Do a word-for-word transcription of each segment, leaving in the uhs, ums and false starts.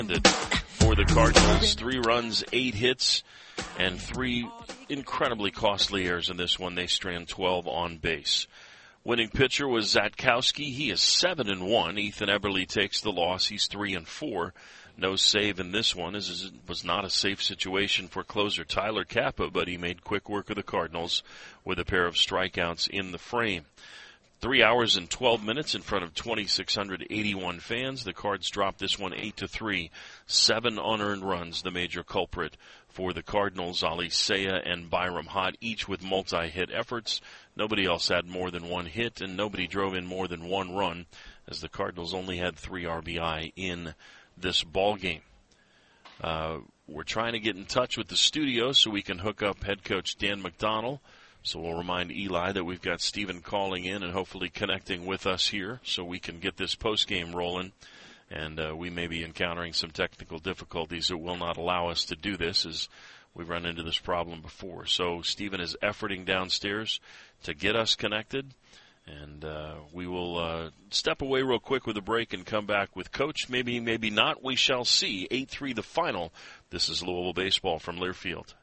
For the Cardinals, three runs, eight hits, and three incredibly costly errors in this one. They strand twelve on base. Winning pitcher was Zatkowski. He is seven and one. Ethan Eberle takes the loss. He's three and four. No save in this one. This was not a safe situation for closer Tyler Kappa, but he made quick work of the Cardinals with a pair of strikeouts in the frame. Three hours and twelve minutes in front of two thousand six hundred eighty-one fans. The Cards dropped this one eight to three. Seven unearned runs, the major culprit for the Cardinals. Ali Seiya and Byram Hott, each with multi-hit efforts. Nobody else had more than one hit, and nobody drove in more than one run, as the Cardinals only had three R B I in this ball game. Uh, we're trying to get in touch with the studio so we can hook up head coach Dan McDonnell. So we'll remind Eli that we've got Stephen calling in and hopefully connecting with us here so we can get this postgame rolling. And uh, we may be encountering some technical difficulties that will not allow us to do this, as we've run into this problem before. So Stephen is efforting downstairs to get us connected. And uh, we will uh, step away real quick with a break and come back with Coach. Maybe, maybe not. We shall see. eight three the final. This is Louisville Baseball from Learfield.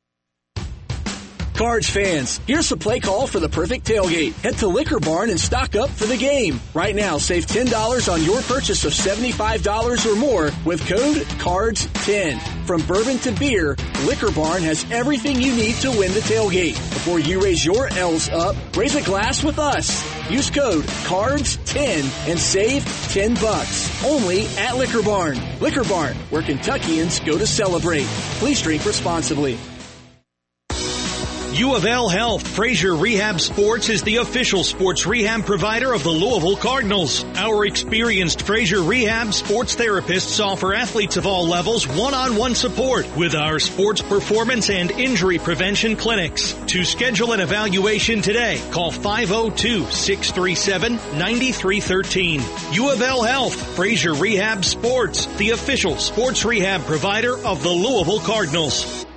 Cards fans, here's the play call for the perfect tailgate. Head to Liquor Barn and stock up for the game. Right now, save ten dollars on your purchase of seventy-five dollars or more with code cards ten. From bourbon to beer, Liquor Barn has everything you need to win the tailgate. Before you raise your L's up, raise a glass with us. Use code cards ten and save ten bucks. Only at Liquor Barn. Liquor Barn, where Kentuckians go to celebrate. Please drink responsibly. U of L Health Frazier Rehab Sports is the official sports rehab provider of the Louisville Cardinals. Our experienced Frazier Rehab sports therapists offer athletes of all levels one-on-one support with our sports performance and injury prevention clinics. To schedule an evaluation today, call five oh two, six three seven, nine three one three. U of L Health Frazier Rehab Sports, the official sports rehab provider of the Louisville Cardinals.